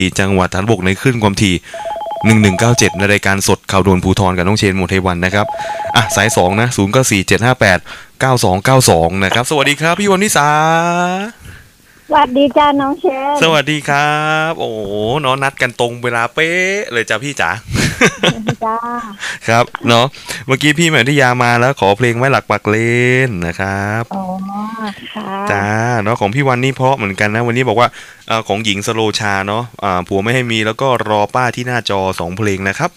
จังหวัดฐานบกในคลื่นความถี่1197ในรายการสดข่าวด่วนภูธรกับน้องเชนโมเทวันนะครับสาย2นะ0947589292นะครับสวัสดีครับพี่วรรณิสาสวัสดีจ้าน้องเชนสวัสดีครับโอ้เนาะนัดกันตรงเวลาเป๊ะเลยจ้าพี่จ๋าจ้าครับเนาะเมื่อกี้พี่แม่ที่ยามาแล้วขอเพลงไว้หลักปักเลนนะครับอ๋อค่ะจ้าเนาะของพี่วันนี่เพราะเหมือนกันนะวันนี้บอกว่าของหญิงสโลชาเนาะผัวไม่ให้มีแล้วก็รอป้าที่หน้าจอ2เพลงนะครับ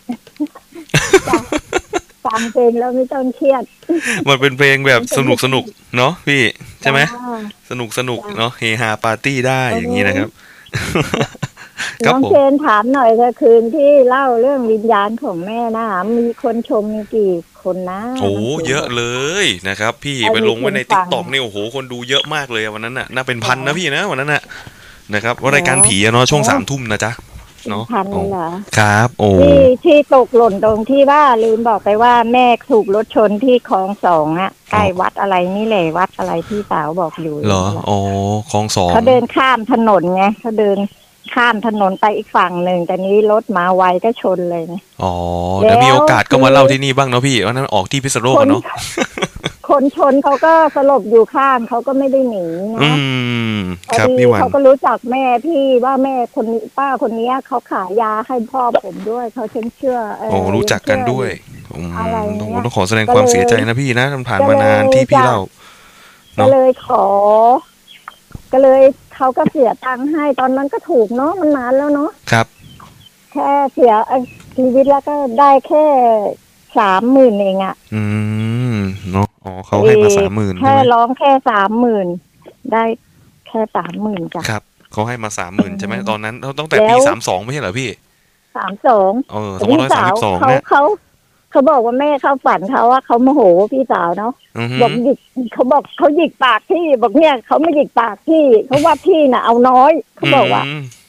ฟังเพลงแล้วไม่ต้องเครียดมันเป็นเพลงแบบสนุกเนาะพี่ใช่ไหมสนุกเนาะเฮฮาปาร์ตี้ได้อย่างนี้นะครับน้องเชนถามหน่อยเธอคืนที่เล่าเรื่องวิญญาณของแม่นะมีคนชมกี่คนนะโอ้เยอะเลยนะครับพี่ไปลงไว้ใน TikTok นี่โอ้โหคนดูเยอะมากเลยวันนั้นน่ะน่าเป็นพันนะพี่นะวันนั้นน่ะนะครับรายการผีเนาะช่วง3 ทุ่มนะจ๊ะเนาะพันเลยเหรอครับโอ้ที่ตกหล่นตรงที่ว่าลืมบอกไปว่าแม่ถูกรถชนที่คลอง2อ่ะใกล้วัดอะไรนี่แหละวัดอะไรที่สาวบอกอยู่เหรออ๋อคลอง2 เขาเดินข้ามถนนไงเขาเดินข้ามถนนไปอีกฝั่งหนึ่งแต่นี้รถมาไวก็ชนเลยนะอ๋อเดี๋ยวมีโอกาสก็มาเล่าที่นี่บ้างเนาะพี่วันนั้นออกที่พิษณุโลกเนาะคนชนเขาก็สลบอยู่ข้างเขาก็ไม่ได้หนีนะครับพี่วันเขาก็รู้จักแม่พี่ว่าแม่คนนี้ป้าคนนี้เขาขายยาให้พ่อผมด้วยเขาเชื่อโอ้รู้จักกันด้วยต้องขอแสดงความเสียใจนะพี่นะมันผ่านมานานที่พี่เล่าก็เลยก็เลยเขาก็เสียตังค์ให้ตอนนั้นก็ถูกเนาะมันนานแล้วเนาะครับแค่เสียชีวิตแล้วก็ได้แค่30,000เองอ่ะเนาะอ๋อเขาให้มา30,000 แค่ร้องแค่30,000ได้แค่30,000จ้ะครับเขาให้มา30,000ใช่ไหมตอนนั้นตั้งแต่ปี32ไม่ใช่เหรอพี่ 32 2532เนี่ยเขาบอกว่าแม่เขาฝันเขาว่าเขาโมโหพี่สาวเนาะบอกหยิกเขาบอกเขาหยิกปากพี่บอกเนี่ยเขาไม่หยิกปากพี่เขาว่าพี่น่ะเอาน้อยเขาบอกว่า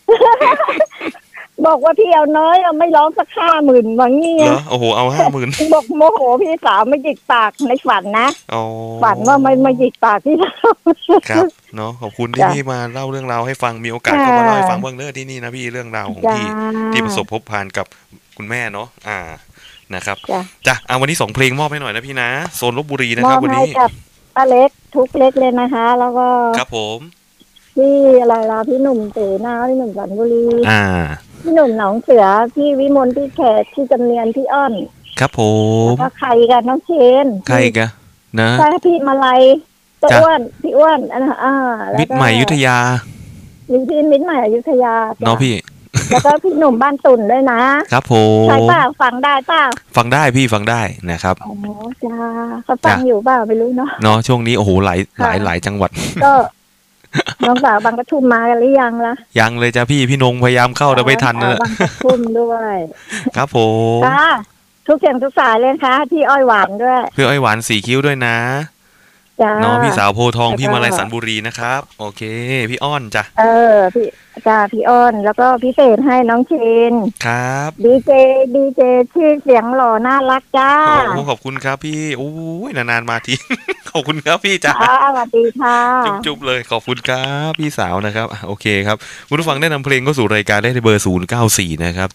บอกว่าพี่เอาน้อยเอาไม่ร้องสัก50,000ว่างี้เหรอโอ้โหเอา50,000 บอกโมโหพี่สาวไม่หยิกปากในฝันนะฝันว่าไม่หยิกปากพี่สาวครับเนาะขอบคุณที่พี่มาเล่าเรื่องราวให้ฟังมีโอกาสก็มาเล่าให้ฟังบ้างเนอะที่นี่นะพี่เรื่องราวของพี่ที่ประสบพบผ่านกับคุณแม่เนาะนะครับจ้ะวันนี้2เพลงมอบให้หน่อยนะพี่นะโซนลพบุรีนะครับวันนี้มอบให้กับป้าเล็กทุกเล็กเลยนะคะแล้วก็ครับผมพี่อะไรล่ะพี่หนุ่มเต๋นาพี่หนุ่มสันบุรีพี่หนุ่มหนองเสือพี่วิมลพี่แขกพี่จำเนียนพี่อ้อนครับผมแล้วก็ใครกันน้องเชนใครกันนะใช่พี่มาลัยตัวอ้วนพี่อ้วนมิตรใหม่อยุธยาพี่มิตรใหม่อยุธยาเนาะพี่แล้วก็พี่หนุ่มบ้านตุ่นด้วยนะครับผมใช่ป่ะฟังได้ป่ะฟังได้พี่ฟังได้นะครับอ๋อจ้าเขาฟังอยู่ป่ะไม่รู้เนาะช่วงนี้โอ้โหหลายจังหวัดก็น้องสาวบางกระทุ่มมากันหรือยังล่ะยังเลยจ้าพี่นงพยายามเข้าแต่ไม่ทันนะบางกระทุ่มด้วยครับผมทุกเสียงทุกสายเลยค่ะพี่อ้อยหวานด้วยพี่อ้อยหวาน4 คิ้วด้วยนะน้องพี่สาวโพทองพี่มาลัยสันบุรีนะครับโอเคพี่อ้อนจ้ะพี่อ้อนแล้วก็พิเศษให้น้องเชนครับดีเจชื่อเสียงหล่อน่ารักจ้าโอ้ขอบคุณครับพี่โอ้ยนานๆมาทีขอบคุณครับพี่จ้าสวัสดีค่ะจุ๊บเลยขอบคุณครับพี่สาวนะครับโอเคครับคุณผู้ฟังได้นำเพลงเข้าสู่รายการได้ที่เบอร์094นะครับ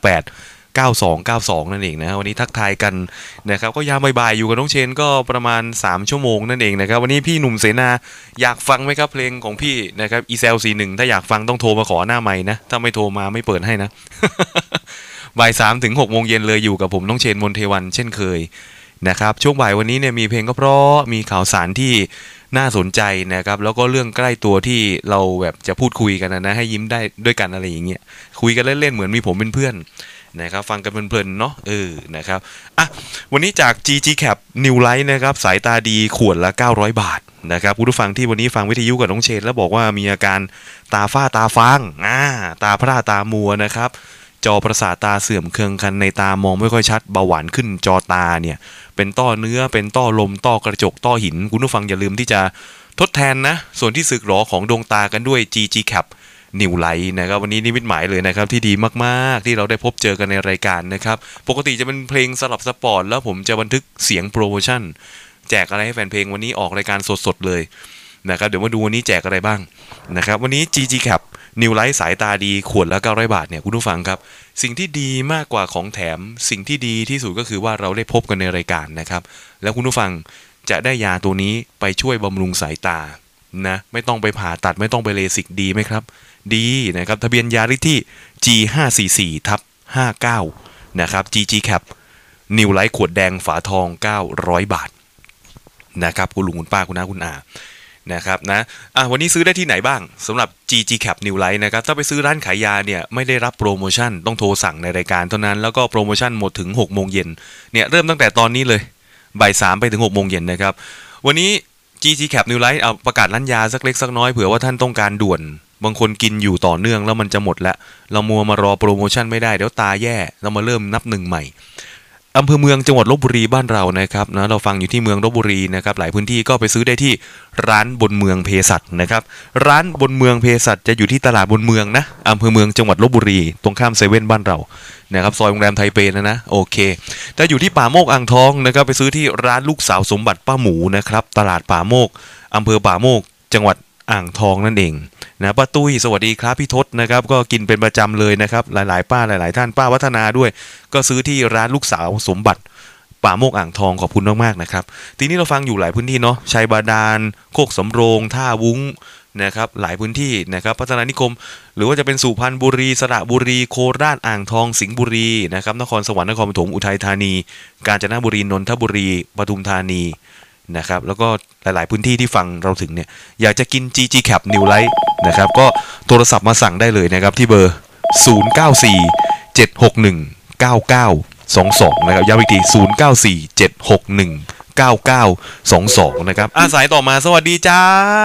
7589292นั่นเองนะวันนี้ทักทายกันนะครับก็ยามบ่ายๆอยู่กับน้องเชนก็ประมาณ3 ชั่วโมงนั่นเองนะครับวันนี้พี่หนุ่มเสนาอยากฟังไหมครับเพลงของพี่นะครับอีเซล41ถ้าอยากฟังต้องโทรมาขอหน้าไมค์นะถ้าไม่โทรมาไม่เปิดให้นะบ่าย3 ถึง 6 โมงเย็นเลยอยู่กับผมน้องเชนมนเทวันเช่นเคยนะครับช่วงบ่ายวันนี้เนี่ยมีเพลงก็เพราะมีข่าวสารที่น่าสนใจนะครับแล้วก็เรื่องใกล้ตัวที่เราแบบจะพูดคุยกันนะให้ยิ้มได้ด้วยกันอะไรอย่างเงี้ยคุยกันเล่นๆเหมือนมีผมเป็นเพื่อนนะครับฟังกันเพลินๆเนาะนะครับวันนี้จาก GG Cap New Light นะครับสายตาดีขวดละ900 บาทนะครับผู้ฟังที่วันนี้ฟังวิทยุกับน้องเชนแล้วบอกว่ามีอาการตาฝ้าตาฟางตาพร่าตามัวนะครับจอประสาทตาเสื่อมเคืองคันในตามองไม่ค่อยชัดเบาหวานขึ้นจอตาเนี่ยเป็นต้อเนื้อเป็นต้อลมต้อกระจกต้อหินคุณผู้ฟังอย่าลืมที่จะทดแทนนะส่วนที่สึกหรอของดวงตากันด้วย GG Capนิวไลท์นะครับวันนี้นิมิตหมายเลยนะครับที่ดีมากๆที่เราได้พบเจอกันในรายการนะครับปกติจะเป็นเพลงสลับสปอร์ตแล้วผมจะบันทึกเสียงโปรโมชั่นแจกอะไรให้แฟนเพลงวันนี้ออกรายการสดๆเลยนะครับเดี๋ยวมาดูวันนี้แจกอะไรบ้างนะครับวันนี้ GG Cap นิวไลท์สายตาดีขวดละ900 บาทเนี่ยคุณผู้ฟังครับสิ่งที่ดีมากกว่าของแถมสิ่งที่ดีที่สุดก็คือว่าเราได้พบกันในรายการนะครับแล้วคุณผู้ฟังจะได้ยาตัวนี้ไปช่วยบำรุงสายตานะไม่ต้องไปผ่าตัดไม่ต้องไปเลสิกดีไหมครับดีนะครับทะเบียนยาริที่ G544/59 นะครับ GG Cap นิวไลท์ขวดแดงฝาทอง900 บาทนะครับคุณลุงคุณป้าคุณน้าคุณอานะครับนะวันนี้ซื้อได้ที่ไหนบ้างสำหรับ GG Cap New Light นะครับถ้าไปซื้อร้านขายยาเนี่ยไม่ได้รับโปรโมชั่นต้องโทรสั่งในรายการเท่านั้นแล้วก็โปรโมชั่นหมดถึง6 โมงเย็นเนี่ยเริ่มตั้งแต่ตอนนี้เลยบ่าย 3ไปถึง6 โมงเย็นนะครับวันนี้ GG Cap New Light เอาประกาศร้านยาสักเล็กสักน้อยเผื่อว่าท่านต้องการด่วนบางคนกินอยู่ต่อเนื่องแล้วมันจะหมดแล้วเรามัวมารอโปรโมชั่นไม่ได้เดี๋ยวตาแย่เรามาเริ่มนับหนึ่งใหม่อำเภอเมืองจังหวัดลพบุรีบ้านเรานะครับนะเราฟังอยู่ที่เมืองลพบุรีนะครับหลายพื้นที่ก็ไปซื้อได้ที่ร้านบนเมืองเภสัชนะครับร้านบนเมืองเภสัชจะอยู่ที่ตลาดบนเมืองนะอำเภอเมืองจังหวัดลพบุรีตรงข้ามเซเว่นบ้านเรานะครับซอยโรงแรมไทเปนะโอเคแต่อยู่ที่ป่าโมกอ่างทองนะครับไปซื้อที่ร้านลูกสาวสมบัติป้าหมูนะครับตลาดป่าโมกอำเภอป่าโมกจังหวัดอ่างทองนั่นเองนะป้าตุ้ยสวัสดีครับพี่ทศนะครับก็กินเป็นประจำเลยนะครับหลายๆป้าหลายๆท่านป้าวัฒนาด้วยก็ซื้อที่ร้านลูกสาวสมบัติป่าโมกอ่างทองขอบคุณมากๆนะครับทีนี้เราฟังอยู่หลายพื้นที่เนาะชัยบาดาลโคกสำโรงท่าวุ้งนะครับหลายพื้นที่นะครับพัฒนานิคมหรือว่าจะเป็นสุพรรณบุรีสระบุรีโคราชอ่างทองสิงห์บุรีนะครับนครสวรรค์นครปฐมอุทัยธานีกาญจนบุรีนนทบุรีปทุมธานีนะครับแล้วก็หลายๆพื้นที่ที่ฟังเราถึงเนี่ยอยากจะกิน GG Cap New Light นะครับก็โทรศัพท์มาสั่งได้เลยนะครับที่เบอร์ 0947619922 นะครับย้ำอีกที 0947619922 นะครับสายต่อมาสวัสดีจ้า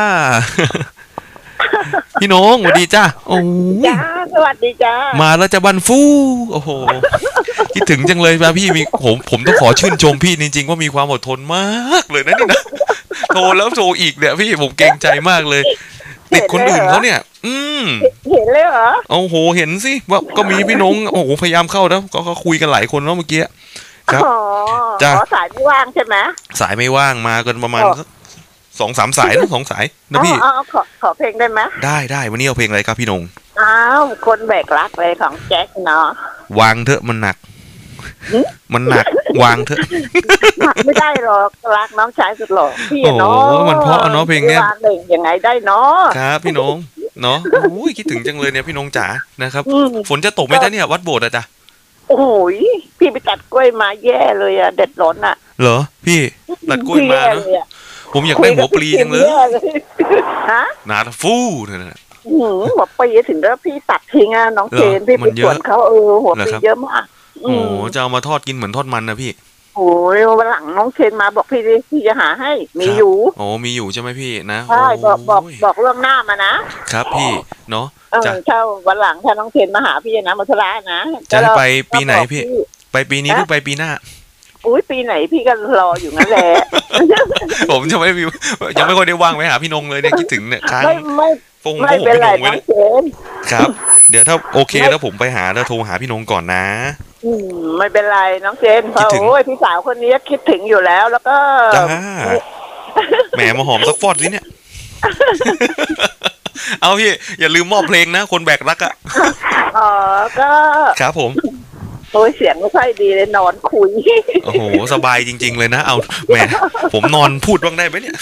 พี่น้องสวัสดีจ้าโอ้จ้าสวัสดีจ้ามาแล้วจะบันฟูโอ้โหคิดถึงจังเลยป่ะพี่มีผมต้องขอชื่นชมพี่จริงๆว่ามีความอดทนมากเลยนะนี่นะโทรแล้วโทรอีกเนี่ยพี่ผมเกรงใจมากเลยติดคนอื่นเขาเนี่ยเห็นเลยเหรอโอ้โหเห็นสิว่าก็มีพี่น้องโอ้โหพยายามเข้าแล้วก็คุยกันหลายคนแล้วเมื่อกี้ครับจ้าสายไม่ว่างใช่ไหมสายไม่ว่างมากันประมาณ2-3 สายนะ2 สายนะพี่ขอเพลงได้ไหมได้วันนี้เอาเพลงอะไรครับพี่นงคนแบกรักเลยของแจ็คเนาะวางเถอะมันหนักวางเถอะไม่ได้หรอกรักน้องชายสุดหล่อพี่เนาะมันเพราะเนาะเพลงเนี้ยยังไงได้เนาะครับพี่นงเนาะคิดถึงจังเลยเนี่ยพี่นงจ๋านะครับฝนจะตกไหมจ๊ะเนี่ยวัดโบสถ์อะจ๊ะโอ้ยพี่ไปตัดกล้วยมาแย่เลยอะเด็ดร้อนอะเหรอพี่ตัดกล้วยมาเนาะผมอยากได้หัวปลีจังเลยฮะนาฟูเนี่ยหัวปลีถึงแล้วพี่ตัดทิ้งน้องเจนพี่ไปสวนเขาหัวปลีเยอะมากโอ้จะเอามาทอดกินเหมือนทอดมันนะพี่โอ้ยวันหลังน้องเชนมาบอกพี่จะหาให้มีอยู่มีอยู่ใช่ไหมพี่นะใช่บอกเรื่องหน้ามานะครับพี่เนาะเช่าวันหลังถ้าน้องเชนมาหาพี่นะมาทรานะจะไปปีไหนพี่ไปปีนี้หรือไปปีหน้าอุ้ยปีไหนพี่ก็รออยู่นั่นแหละผมยังไม่ค่อยได้ว่างไปหาพี่นงเลยเนี่ยคิดถึงเนี่ยค้างไม่เป็นไรน้องเชนครับเดี๋ยวถ้าโอเคแล้วผมไปหาแล้วโทรหาพี่นงก่อนนะไม่เป็นไรน้องเจนเพราะโอ้ยพี่สาวคนนี้คิดถึงอยู่แล้วแล้วก็แหมมาหอมสักฟอดสิเนี่ยเอาพี่อย่าลืมมอบเพลงนะคนแบกรักอ่ะก็ครับผมโอ้ยเสียงไม่ค่อยดีเลยนอนคุยโอ้โหสบายจริงๆเลยนะเอาแหมผมนอนพูดบ้างได้ไหมเนี่ย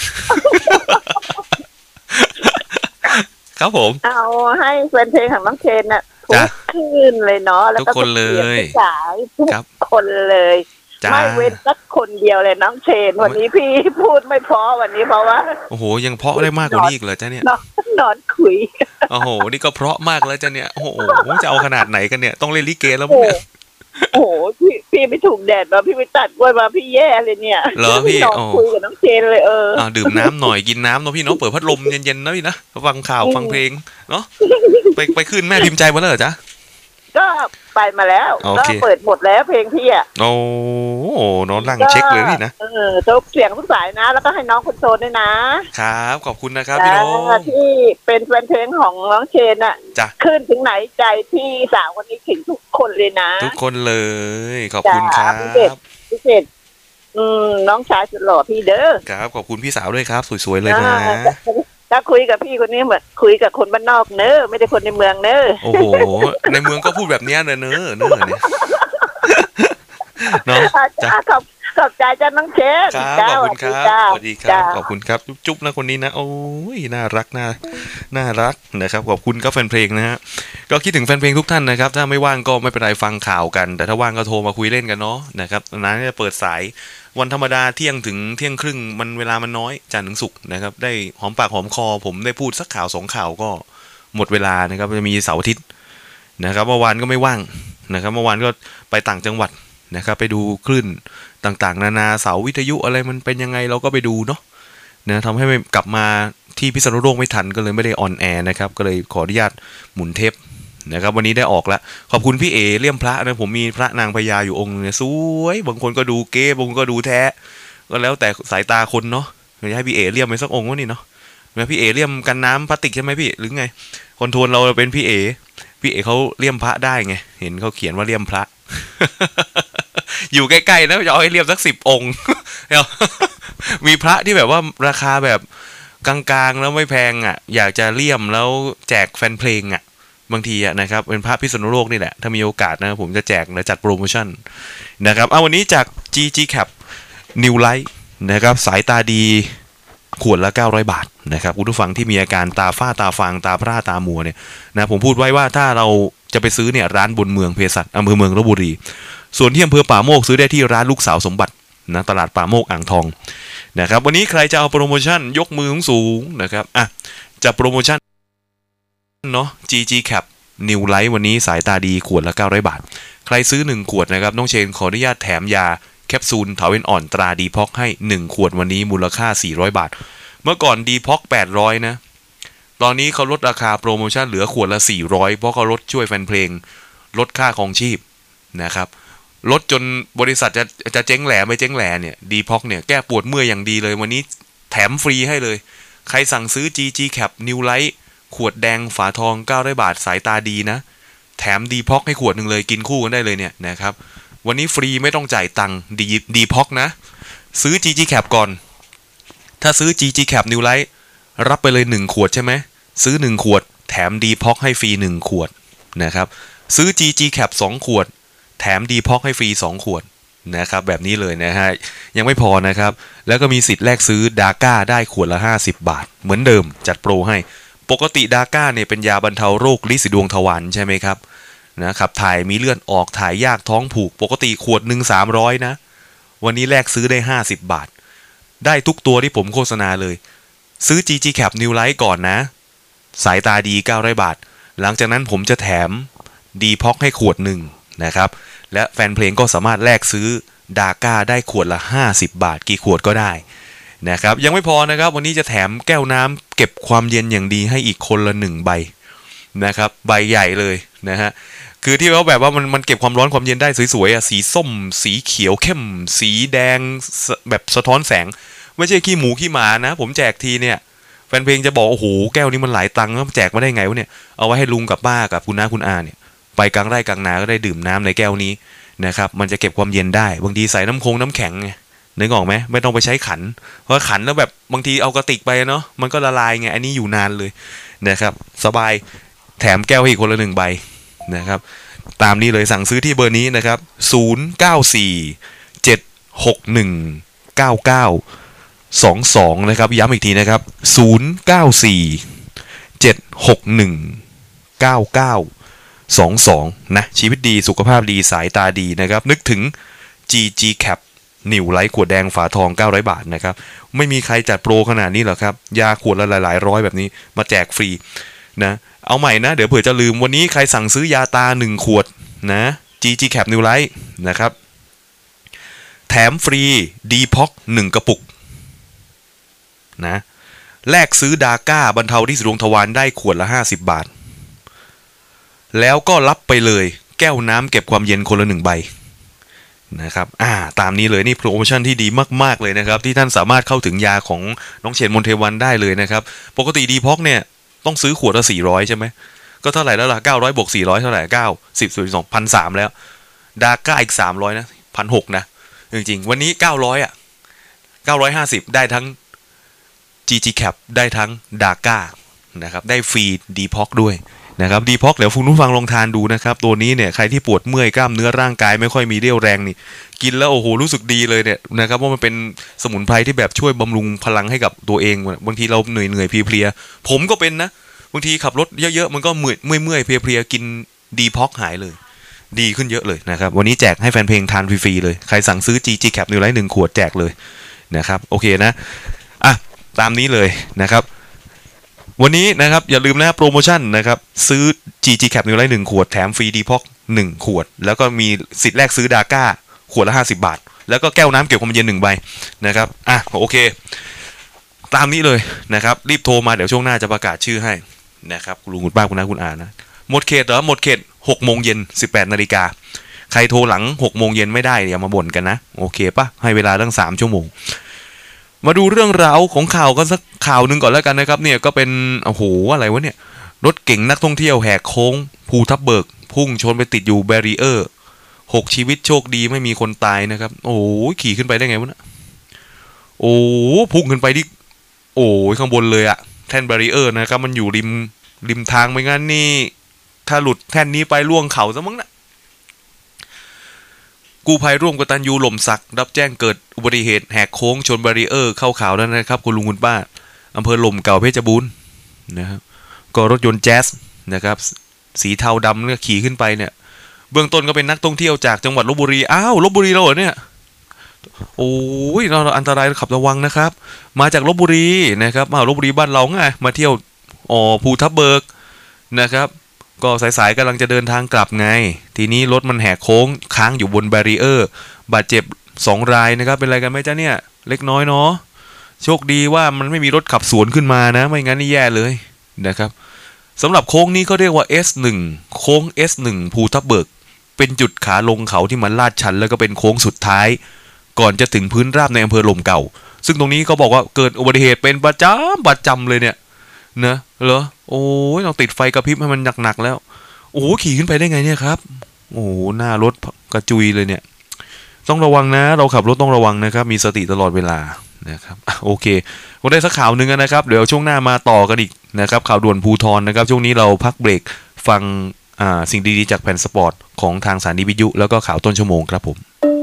ครับผมเอาให้แฟนเพลงของน้องเชนน่ะทุกคืนเลยเนาะแล้วก็ทุกคนเลยสายทุกคนเลยไม่เว้นสักคนเดียวเลยน้องเชนวันนี้พี่พูดไม่เพราะวันนี้เพราะว่าโอ้โหยังเพราะได้มากกว่านี้อีกเหรอจ๊ะเนี่ยนอนคุยโอ้โหนี่ก็เพราะมากแล้วจ๊ะเนี่ยโอ้โหจะเอาขนาดไหนกันเนี่ยต้องเล่นลิเกแล้วมั้งเนี่ยโอ้โหพี่ไม่ถูกแดดมาพี่ไปตัดกล้วยมาพี่แย่เลยเนี่ยเหรอพี่นอนคุยกับน้องเชนเลยดื่มน้ำหน่อยกินน้ำเนาะพี่เนาะเปิดพัดลมเย็นๆนะพี่นะฟังข่าวฟังเพลงเนาะไปขึ้นแม่พิมพ์ใจมาแล้วเหรอจ๊ะก็ไปมาแล้วก็เปิดหมดแล้วเพลงพี่อ่ะโอ้น้องนั่งเช็คเลยนี่นะทุกเสียงทุกสายนะแล้วก็ให้น้องคุณโซนด้วยนะครับขอบคุณนะครับพี่น้องที่เป็นแฟนเพลงของน้องเชนอ่ะขึ้นถึงไหนใจพี่สาวคนนี้ถึงทุกคนเลยนะทุกคนเลยขอบคุณครับพิเศษน้องชายสุดหล่อพี่เด้อครับขอบคุณพี่สาวด้วยครับสวยๆเลยนะถ้าคุยกับพี่คนนี้เหมือนคุยกับคนบ้านนอกเนอะไม่ได้คนในเมืองเนอะโอ้โหในเมืองก็พูดแบบนี้เนอะเนี่ยเนาะขอบใจจ้าน้องเชนครับขอบคุณครับสวัสดีครับขอบคุณครับจุ๊บนะคนนี้นะโอ้ยน่ารักน่ารักนะครับขอบคุณครับแฟนเพลงนะฮะก็คิดถึงแฟนเพลงทุกท่านนะครับถ้าไม่ว่างก็ไม่เป็นไรฟังข่าวกันแต่ถ้าว่างก็โทรมาคุยเล่นกันเนาะนะครับนั้นจะเปิดสายวันธรรมดาเที่ยงถึงเที่ยงครึ่งมันเวลามันน้อยจันทร์ถึงศุกร์นะครับได้หอมปากหอมคอผมได้พูดสักข่าว2ข่าวก็หมดเวลานะครับจะมีเสาร์อาทิตย์นะครับเมื่อวานก็ไม่ว่างนะครับเมื่อวานก็ไปต่างจังหวัดนะครับไปดูคลื่นต่างๆนานาเสาวิทยุอะไรมันเป็นยังไงเราก็ไปดูเนาะนะทำให้กลับมาที่พิษณุโลกไม่ทันก็เลยไม่ได้ออนแอร์นะครับก็เลยขออนุญาตหมุนเทปนะครับวันนี้ได้ออกแล้วขอบคุณพี่เอเลี่ยมพระนะผมมีพระนางพญาอยู่องค์เนี่ยสวยบางคนก็ดูเก๊บางคนก็ดูแท้ก็แล้วแต่สายตาคนเนาะไม่ให้พี่เอเลี่ยมไปสักองค์วะนี่เนาะนะพี่เอเลี่ยมกันน้ำพลาสติกใช่ไหมพี่หรือไงคนทวนเราเป็นพี่เอเขาเลี่ยมพระได้ไงเห็นเขาเขียนว่าเลี่ยมพระ อยู่ใกล้ๆนะจะเอาให้เรียบสัก10 องค์ มีพระที่แบบว่าราคาแบบกลางๆแล้วไม่แพงอ่ะอยากจะเลี่ยมแล้วแจกแฟนเพลงอ่ะบางทีอ่ะนะครับเป็นพระพิษณุโลกนี่แหละถ้ามีโอกาสนะผมจะแจกและจัดโปรโมชั่นนะครับเอาวันนี้จาก GG Cap New Light นะครับสายตาดีขวดละ900 บาทนะครับคุณผู้ฟังที่มีอาการตาฝ้าตาฟางตาพร่าตามัวเนี่ยนะผมพูดไว้ว่าถ้าเราจะไปซื้อเนี่ยร้านบนเมืองเภสัชอำเภอเมืองลพบุรีส่วนที่อำเภอป่าโมกซื้อได้ที่ร้านลูกสาวสมบัตินะตลาดป่าโมกอ่างทองนะครับวันนี้ใครจะเอาโปรโมชั่นยกมือสูงนะครับอ่ะจะโปรโมชั่นเนาะ GG Cap New Light วันนี้สายตาดีขวดละ900 บาทใครซื้อ1ขวดนะครับน้องเชนขออนุญาตแถมยาแคปซูลเถาวัลย์อ่อนตราดีพ็อกให้1ขวดวันนี้มูลค่า400 บาทเมื่อก่อนดีพ็อก800นะตอนนี้เขาลดราคาโปรโมชั่นเหลือขวดละ400เพราะเขาลดช่วยแฟนเพลงลดค่าครองชีพนะครับลดจนบริษัทจะเจ๊งแหล่ไม่เจ๊งแหล่เนี่ยดีพ็อกเนี่ยแก้ปวดเมื่อยอย่างดีเลยวันนี้แถมฟรีให้เลยใครสั่งซื้อ GG Cap New Light ขวดแดงฝาทอง900 บาทสายตาดีนะแถมดีพ็อกให้ขวดหนึ่งเลยกินคู่กันได้เลยเนี่ยนะครับวันนี้ฟรีไม่ต้องจ่ายตังค์ดีพ็อกนะซื้อ GG Cap ก่อนถ้าซื้อ GG Cap New Light รับไปเลย1ขวดใช่ไหมซื้อ1ขวดแถมดีพ็อกให้ฟรี1ขวดนะครับซื้อ GG Cap 2ขวดแถมดีพ็อกให้ฟรี2ขวดนะครับแบบนี้เลยนะฮะยังไม่พอนะครับแล้วก็มีสิทธิ์แลกซื้อดาก้าได้ขวดละ50 บาทเหมือนเดิมจัดโปรให้ปกติดาก้าเนี่ยเป็นยาบรรเทาโรคลิ้นสีดวงทวารใช่ไหมครับนะครับถ่ายมีเลือดออกถ่ายยากท้องผูกปกติขวดหนึ่ง300นะวันนี้แลกซื้อได้50 บาทได้ทุกตัวที่ผมโฆษณาเลยซื้อ GG Cap New Light ก่อนนะสายตาดี900 บาทหลังจากนั้นผมจะแถมดีพ็อกให้ขวดหนึ่งนะครับและแฟนเพลงก็สามารถแลกซื้อดาก้าได้ขวดละ50 บาทกี่ขวดก็ได้นะครับยังไม่พอนะครับวันนี้จะแถมแก้วน้ำเก็บความเย็นอย่างดีให้อีกคนละ1ใบนะครับใบใหญ่เลยนะฮะคือที่เขาแบบว่ามันเก็บความร้อนความเย็นได้สวยๆอ่ะสีส้มสีเขียวเข้มสีแดงแบบสะท้อนแสงไม่ใช่ขี้หมูขี้หมานะผมแจกทีเนี่ยแฟนเพลงจะบอกโอ้โหแก้วนี้มันหลายตังค์แจกมาได้ไงวะเนี่ยเอาไว้ให้ลุงกับป้ากับคุณน้าคุณอาเนี่ยไปกลางไร่กลางนาก็ได้ดื่มน้ำในแก้วนี้นะครับมันจะเก็บความเย็นได้บางทีใส่น้ำแข็งไงนึกออกไหมไม่ต้องไปใช้ขันเพราะขันแล้วแบบบางทีเอากระติกไปเนาะมันก็ละลายไงอันนี้อยู่นานเลยนะครับสบายแถมแก้วให้อีกคนละ1ใบนะครับตามนี้เลยสั่งซื้อที่เบอร์นี้นะครับ0947619922นะครับย้ำอีกทีนะครับ0947619922นะชีวิตดีสุขภาพดีสายตาดีนะครับนึกถึง GG Cap New Light ขวดแดงฝาทอง900 บาทนะครับไม่มีใครจัดโปรขนาดนี้หรอกครับยาขวดละหลายร้อยแบบนี้มาแจกฟรีนะเอาใหม่นะเดี๋ยวเผื่อจะลืมวันนี้ใครสั่งซื้อยาตา1ขวดนะ GG Cap New Light นะครับแถมฟรีดีพ็อก1กระปุกนะแลกซื้อดาก้าบรรเทาลิ้นสีดวงทวารได้ขวดละ50 บาทแล้วก็รับไปเลยแก้วน้ำเก็บความเย็นคนละ1ใบนะครับตามนี้เลยนี่โปรโมชั่นที่ดีมากๆเลยนะครับที่ท่านสามารถเข้าถึงยาของน้องเชนมนเทวันได้เลยนะครับปกติดีพ็อกเนี่ยต้องซื้อขวดละ400ใช่ไหมก็เท่าไหร่แล้วล่ะ900บวก400เท่าไหร่9 10 12 1,300แล้วดาก้าอีก300นะ1,600นะจริงๆวันนี้900950ได้ทั้ง GG Cap ได้ทั้งดาก้านะครับได้ฟรีดีพ็อกด้วยนะครับดีพ็อกเดี๋ยวคุณผู้ฟังลองทานดูนะครับตัวนี้เนี่ยใครที่ปวดเมื่อยกล้ามเนื้อร่างกายไม่ค่อยมีเรี่ยวแรงนี่กินแล้วโอ้โหรู้สึกดีเลยเนี่ยนะครับว่ามันเป็นสมุนไพรที่แบบช่วยบำรุงพลังให้กับตัวเองบางทีเราเหนื่อยเพลียๆผมก็เป็นนะบางทีขับรถเยอะๆมันก็เมื่อยเพลียๆกินดีพ็อกหายเลยดีขึ้นเยอะเลยนะครับวันนี้แจกให้แฟนเพลงทานฟรีๆเลยใครสั่งซื้อ GG Cap New Life 1 ขวดแจกเลยนะครับโอเคนะอ่ะตามนี้เลยนะครับวันนี้นะครับอย่าลืมนะโปรโมชั่นนะครับซื้อ GG Cap New Life 1 ขวดแถมฟรีดีพ็อก1 ขวดแล้วก็มีสิทธิ์แรกซื้อดาก้าขวดละ50 บาทแล้วก็แก้วน้ำเก็บความเย็น1 ใบนะครับอ่ะโอเคตามนี้เลยนะครับรีบโทรมาเดี๋ยวช่วงหน้าจะประกาศชื่อให้นะครับคุณลุงคุณป้าคุณน้าคุณอานะหมดเขตเหรอหมดเขต6 โมงเย็น 18 นาฬิกาใครโทรหลัง6 โมงเย็นไม่ได้อย่ามาบ่นกันนะโอเคปะให้เวลาตั้ง3 ชั่วโมงมาดูเรื่องราวของข่าวกันสักข่าวหนึ่งก่อนแล้วกันนะครับเนี่ยก็เป็นโอ้โหอะไรวะเนี่ยรถเก๋งนักท่องเที่ยวแหกโค้งภูทับเบิกพุ่งชนไปติดอยู่แบรีเออร์6 ชีวิตโชคดีไม่มีคนตายนะครับโอ้ยขี่ขึ้นไปได้ไงวะเนี่ยโอ้พุ่งขึ้นไปที่โอ้ยข้างบนเลยอะแท่นแบรีเออร์นะครับมันอยู่ริมทางไม่งั้นนี่ถ้าหลุดแท่นนี้ไปล่วงเขาซะมั้งนะกู้ภัยร่วมกตัญญูหล่มสักรับแจ้งเกิดอุบัติเหตุแหกโค้งชนแบรีเออร์เข้าข่าวแล้วนะครับคุณลุงคุณป้าอำเภอหล่มเก่าเพชรบูรณ์นะครับก็รถยนต์แจ๊สนะครับสีเทาดำเนี่ยขี่ขึ้นไปเนี่ยเบื้องต้นก็เป็นนักท่องเที่ยวจากจังหวัดลพบุรีอ้าวลพบุรีเราเหรอเนี่ยโอ้ยเราอันตรายขับระวังนะครับมาจากลพบุรีนะครับมาลพบุรีบ้านเราไงมาเที่ยวภูทับเบิกนะครับก็สายๆกำลังจะเดินทางกลับไงทีนี้รถมันแหกโค้งค้างอยู่บนแบรีเออร์บาดเจ็บ2 รายนะครับเป็นอะไรกันไหมจ๊ะเนี่ยเล็กน้อยเนาะโชคดีว่ามันไม่มีรถขับสวนขึ้นมานะไม่งั้นนี่แย่เลยนะครับสำหรับโค้งนี้เขาเรียกว่า S1 โค้ง S1 ภูทับเบิกเป็นจุดขาลงเขาที่มันลาดชันแล้วก็เป็นโค้งสุดท้ายก่อนจะถึงพื้นราบในอำเภอหล่มเก่าซึ่งตรงนี้เขาบอกว่าเกิดอุบัติเหตุเป็นประจำเลยเนี่ยนะเหรอโอ้ยเราติดไฟกระพริบให้มันหนักๆแล้วโอ้ขี่ขึ้นไปได้ไงเนี่ยครับโอ้หน้ารถกระจุยเลยเนี่ยต้องระวังนะเราขับรถต้องระวังนะครับมีสติตลอดเวลานะครับโอเคก็ได้สักข่าวหนึ่งนะครับเดี๋ยวช่วงหน้ามาต่อกันอีกนะครับข่าวด่วนภูธรนะครับช่วงนี้เราพักเบรกฟังสิ่งดีๆจากแผ่นสปอร์ตของทางสถานีวิทยุแล้วก็ข่าวต้นชั่วโมงครับผม